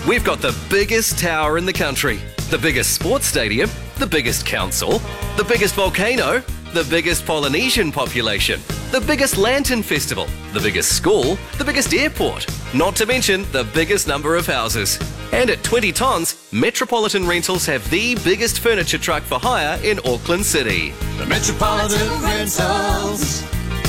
We've got the biggest tower in the country, the biggest sports stadium, the biggest council, the biggest volcano, the biggest Polynesian population, the biggest lantern festival, the biggest school, the biggest airport, not to mention the biggest number of houses. And at 20 tons, Metropolitan Rentals have the biggest furniture truck for hire in Auckland City. The Metropolitan Rentals.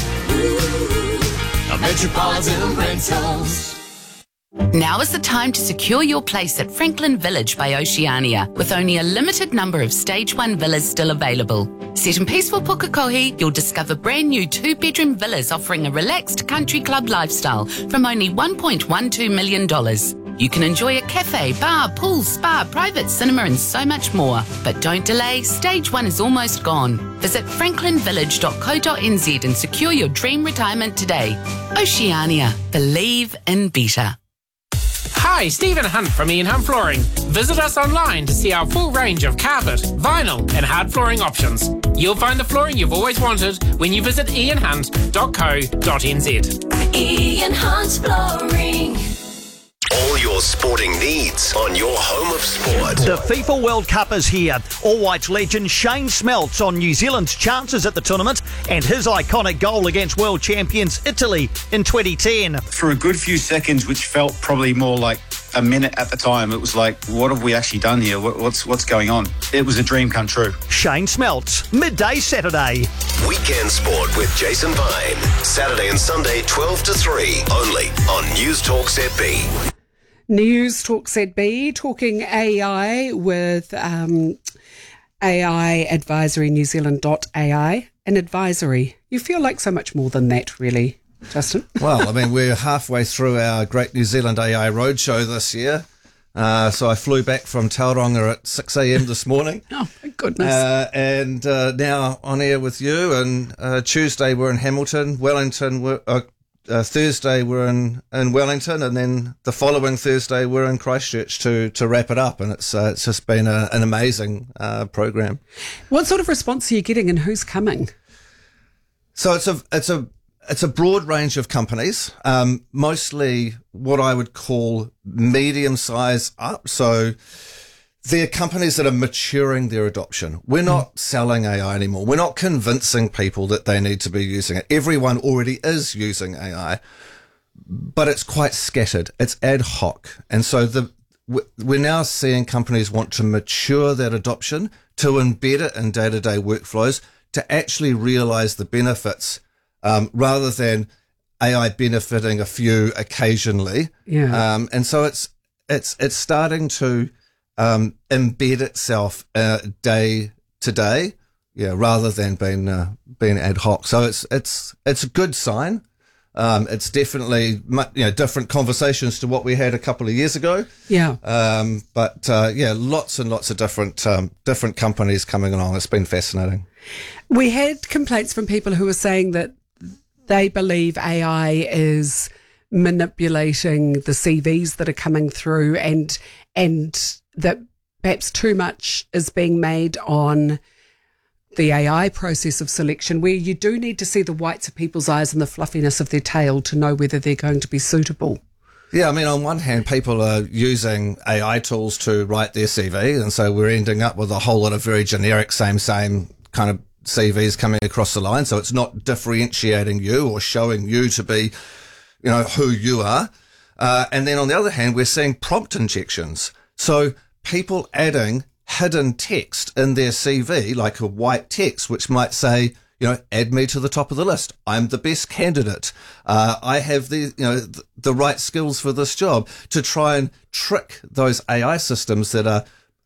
The Metropolitan Rentals. Now is the time to secure your place at Franklin Village by Oceania, with only a limited number of Stage 1 villas still available. Set in peaceful Pukekohe, you'll discover brand new 2-bedroom villas offering a relaxed country club lifestyle from only $1.12 million. You can enjoy a cafe, bar, pool, spa, private cinema and so much more. But don't delay, Stage 1 is almost gone. Visit franklinvillage.co.nz and secure your dream retirement today. Oceania. Believe in better. Hi, Stephen Hunt from Ian Hunt Flooring. Visit us online to see our full range of carpet, vinyl and hard flooring options. You'll find the flooring you've always wanted when you visit ianhunt.co.nz. Ian Hunt Flooring. All your sporting needs on your home of sport. The FIFA World Cup is here. All Whites legend Shane Smeltz on New Zealand's chances at the tournament and his iconic goal against world champions Italy in 2010. For a good few seconds, which felt probably more like a minute at the time, it was like, what have we actually done here? What's going on? It was a dream come true. Shane Smeltz, midday Saturday. Weekend Sport with Jason Vine. Saturday and Sunday, 12 to 3, only on News Talk ZB. News Talk ZB, talking AI with AI Advisory New Zealand.ai. An advisory. You feel like so much more than that, really, Justin. Well, I mean, we're halfway through our Great New Zealand AI Roadshow this year. So I flew back from Tauranga at 6 a.m. this morning. Oh, my goodness. And now on air with you. And Tuesday we're in Hamilton, Wellington, Thursday we're in Wellington, and then the following Thursday we're in Christchurch to wrap it up, and it's just been an amazing program. What sort of response are you getting, and who's coming? So it's a broad range of companies, mostly what I would call medium size up. So they're companies that are maturing their adoption. We're not selling AI anymore. We're not convincing people that they need to be using it. Everyone already is using AI, but it's quite scattered. It's ad hoc. And so we're now seeing companies want to mature that adoption, to embed it in day-to-day workflows, to actually realize the benefits, rather than AI benefiting a few occasionally. Yeah. And so it's starting to embed itself day to day, rather than being ad hoc. So it's a good sign. It's definitely different conversations to what we had a couple of years ago. Yeah. But lots and lots of different companies coming along. It's been fascinating. We had complaints from people who were saying that they believe AI is manipulating the CVs that are coming through, and that perhaps too much is being made on the AI process of selection, where you do need to see the whites of people's eyes and the fluffiness of their tail to know whether they're going to be suitable. Yeah, I mean, on one hand, people are using AI tools to write their CV, and so we're ending up with a whole lot of very generic same kind of CVs coming across the line. So it's not differentiating you or showing you to be, who you are. And then on the other hand, we're seeing prompt injections. So people adding hidden text in their CV, like a white text, which might say, add me to the top of the list. I'm the best candidate. I have the right skills for this job, to try and trick those AI systems that are,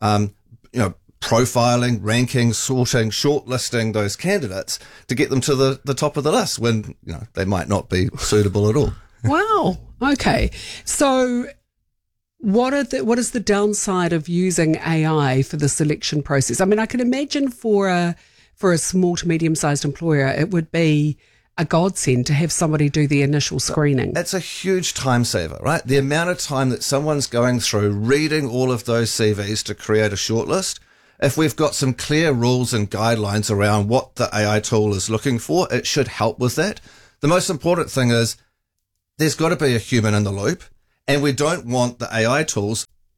profiling, ranking, sorting, shortlisting those candidates to get them to the top of the list when, they might not be suitable at all. Wow. Okay. So what is the downside of using AI for the selection process? I mean, I can imagine for a small to medium-sized employer, it would be a godsend to have somebody do the initial screening. That's a huge time saver, right? The amount of time that someone's going through reading all of those CVs to create a shortlist. If we've got some clear rules and guidelines around what the AI tool is looking for, it should help with that. The most important thing is there's got to be a human in the loop, and we don't want the AI tools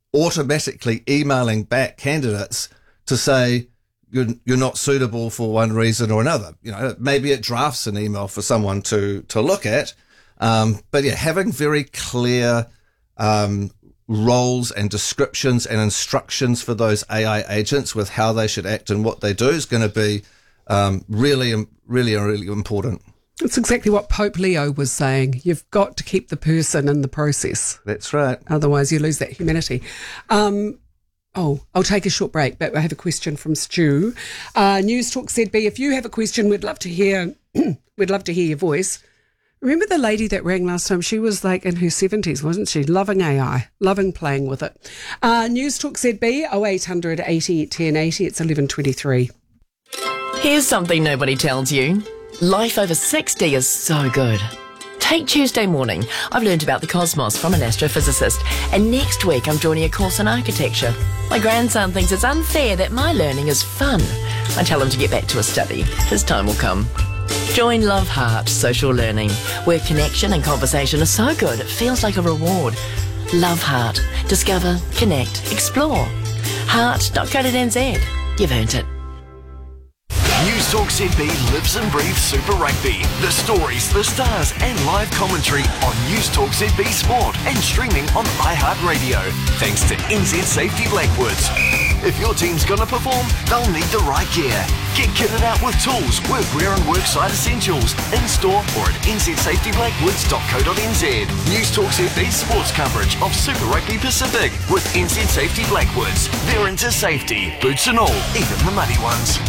automatically emailing back candidates to say you're not suitable for one reason or another. You know, maybe it drafts an email for someone to look at. But yeah, having very clear roles and descriptions and instructions for those AI agents with how they should act and what they do is going to be really important. It's exactly what Pope Leo was saying. You've got to keep the person in the process. That's right. Otherwise you lose that humanity. I'll take a short break, but I have a question from Stu. News Talk ZB, if you have a question, we'd love to hear your voice. Remember the lady that rang last time? She was like in her 70s, wasn't she? Loving AI, loving playing with it. News Talk ZB, 0800 80 1080. It's 11:23. Here's something nobody tells you. Life over 60 is so good. Take Tuesday morning. I've learned about the cosmos from an astrophysicist, and next week I'm joining a course in architecture. My grandson thinks it's unfair that my learning is fun. I tell him to get back to his study. His time will come. Join Love Heart Social Learning, where connection and conversation are so good it feels like a reward. Love Heart. Discover, connect, explore. Heart.co.nz. You've earned it. News Talk ZB lives and breathes Super Rugby. The stories, the stars and live commentary on News Talk ZB Sport and streaming on iHeartRadio. Thanks to NZ Safety Blackwoods. If your team's going to perform, they'll need the right gear. Get kitted out with tools, workwear and worksite essentials in store or at nzsafetyblackwoods.co.nz. News Talk ZB sports coverage of Super Rugby Pacific with NZ Safety Blackwoods. They're into safety, boots and all, even the muddy ones.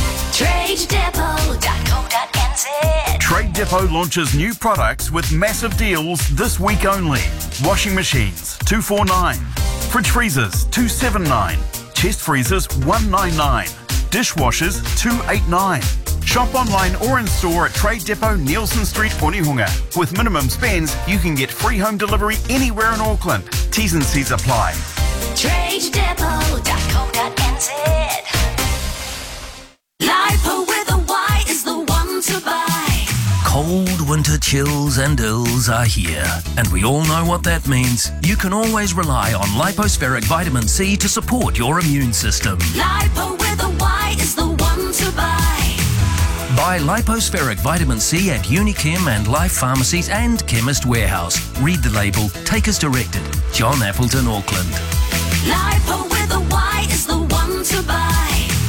TradeDepot.co.nz. Trade Depot launches new products with massive deals this week only. Washing machines, $249. Fridge freezers, $279. Chest freezers, $199. Dishwashers, $289. Shop online or in store at Trade Depot, Nielsen Street, Onehunga. With minimum spends, you can get free home delivery anywhere in Auckland. T's and C's apply. TradeDepot.co.nz. Lipo with a Y is the one to buy. Cold winter chills and ills are here, and we all know what that means. You can always rely on Lipospheric Vitamin C to support your immune system. Lipo with a Y is the one to buy. Buy Lipospheric Vitamin C at Unichem and Life Pharmacies and Chemist Warehouse. Read the label. Take as directed. John Appleton, Auckland. Lipo with a Y is the one to buy.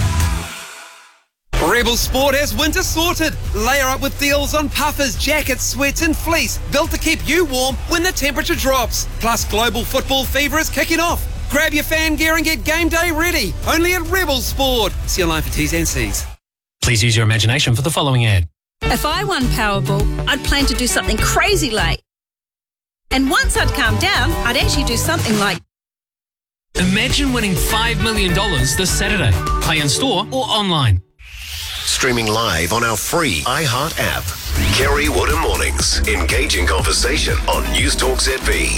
Rebel Sport has winter sorted. Layer up with deals on puffers, jackets, sweats and fleece, built to keep you warm when the temperature drops. Plus, global football fever is kicking off. Grab your fan gear and get game day ready. Only at Rebel Sport. See online for T's and C's. Please use your imagination for the following ad. If I won Powerball, I'd plan to do something crazy like. And once I'd calmed down, I'd actually do something like. Imagine winning $5 million this Saturday. Play in store or online. Streaming live on our free iHeart app. Kerry Woodham Mornings. Engaging conversation on News Talk ZB.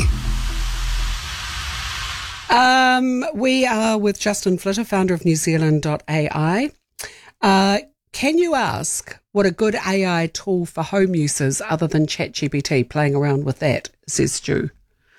We are with Justin Flitter, founder of NewZealand.ai. Can you ask what a good AI tool for home use is other than ChatGPT, playing around with that, says Stu.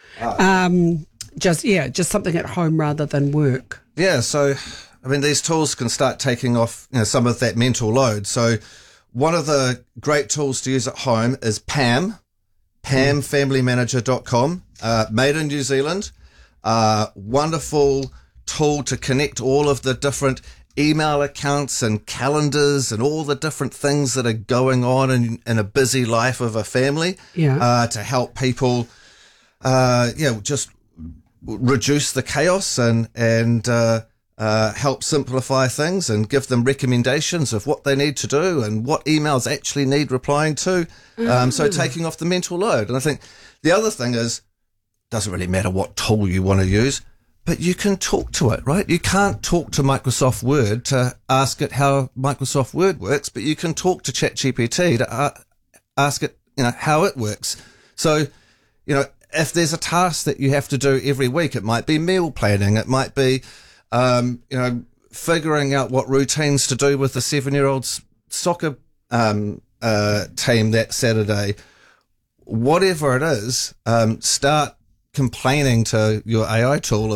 Just something at home rather than work. Yeah, so I mean, these tools can start taking off, some of that mental load. So one of the great tools to use at home is PAM, PamFamilyManager.com, made in New Zealand. Wonderful tool to connect all of the different email accounts and calendars and all the different things that are going on in a busy life of a family. To help people, just reduce the chaos and help simplify things and give them recommendations of what they need to do and what emails actually need replying to. So taking off the mental load. And I think the other thing is, doesn't really matter what tool you want to use, but you can talk to it, right? You can't talk to Microsoft Word to ask it how Microsoft Word works, but you can talk to ChatGPT to ask it, how it works. So, if there's a task that you have to do every week, it might be meal planning, it might be figuring out what routines to do with the 7-year-old's soccer team that Saturday. Whatever it is, start complaining to your AI tool